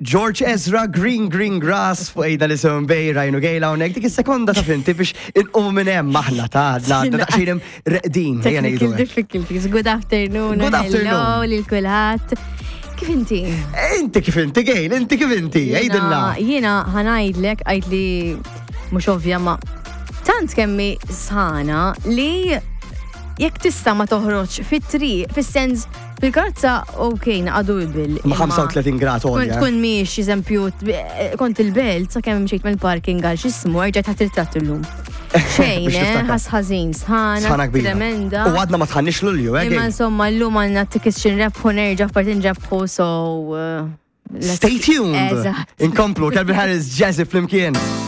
George Ezra, Green Grass, fuq ejda li sem bej Rajnu Gejla unek, dik is-sekonda ta' finti biex inqomu minn hemm maħna ta' għadna daqsxejn reqdin. Technical difficulties. Good afternoon. Good afternoon. Hello lil kulħadd. Kif inti? Inti kif inti, Gejl, inti kif inti, ejdilna. Jiena ħanajdlek għajd li mhux ovvja ma tant kemmi sħana li jekk tista' ma toħroġ fit-triq, fis-sens fil-karozza okej naqadu il-bil. Ma' 35 grad olja. Tkun miex eżempju kont il-belt sakemm mxejt mill-parking għal x'ismu rġajt ħadd il-tratt illum. Xejn, ħasħażin, sħana, tremenda. U għadna ma tħannix Lulju, Imma insomma llum għandna tickets xinrebħu nerġa' f'parti nrebħu so Stay tuned. Inkomplu, Calvin Harris, Jazzy flimkien.